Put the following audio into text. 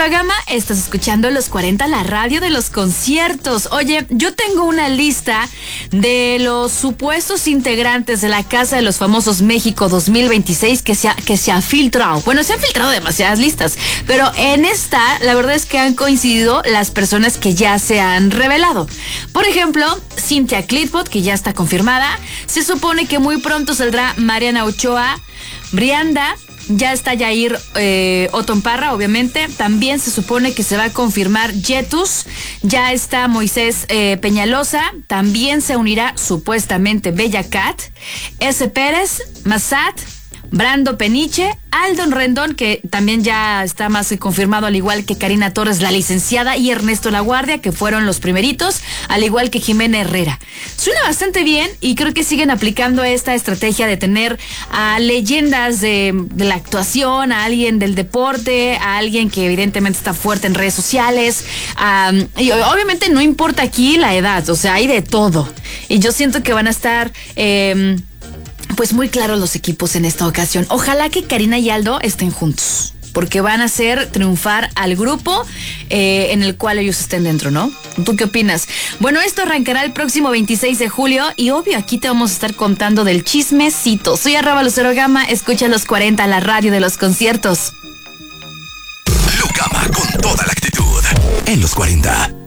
Lucero Gama, estás escuchando Los 40, la radio de los conciertos. Oye, yo tengo una lista de los supuestos integrantes de la Casa de los Famosos México 2026 que se ha filtrado. Bueno, se han filtrado demasiadas listas, pero en esta, la verdad es que han coincidido las personas que ya se han revelado. Por ejemplo, Cynthia Clitbot, que ya está confirmada. Se supone que muy pronto saldrá Mariana Ochoa, Brianda. Ya está Yair Othon Parra, obviamente. También se supone que se va a confirmar Yetus. Ya está Moisés Peñalosa. También se unirá supuestamente Bella Cat, S. Pérez, Massat, Brando Peniche, Aldon Rendón, que también ya está más que confirmado, al igual que Karina Torres, la licenciada, y Ernesto Laguardia, que fueron los primeritos, al igual que Jimena Herrera. Suena bastante bien y creo que siguen aplicando esta estrategia de tener a leyendas de la actuación, a alguien del deporte, a alguien que evidentemente está fuerte en redes sociales. Y obviamente no importa aquí la edad, o sea, hay de todo. Y yo siento que van a estar pues muy claros los equipos en esta ocasión. Ojalá que Karina y Aldo estén juntos, porque van a hacer triunfar al grupo en el cual ellos estén dentro, ¿no? ¿Tú qué opinas? Bueno, esto arrancará el próximo 26 de julio y obvio aquí te vamos a estar contando del chismecito. Soy @Lucero Gama, escucha Los 40, la radio de los conciertos. Lu Gama con toda la actitud en Los 40.